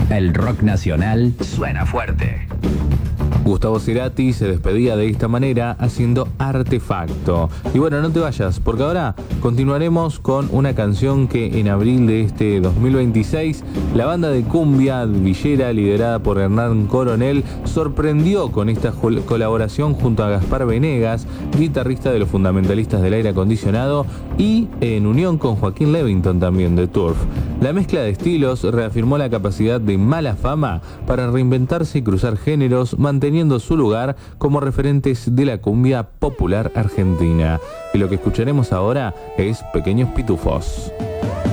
El rock nacional suena fuerte. Gustavo Cerati se despedía de esta manera haciendo Artefacto. Y bueno, no te vayas, porque ahora continuaremos con una canción que en abril de este 2026 la banda de cumbia villera liderada por Hernán Coronel sorprendió con esta colaboración junto a Gaspar Venegas, guitarrista de los Fundamentalistas del Aire Acondicionado, y en unión con Joaquín Levington también de Turf. La mezcla de estilos reafirmó la capacidad de Mala Fama para reinventarse y cruzar géneros, manteniendo su lugar como referentes de la cumbia popular argentina. Y lo que escucharemos ahora es Pequeños Pitufos.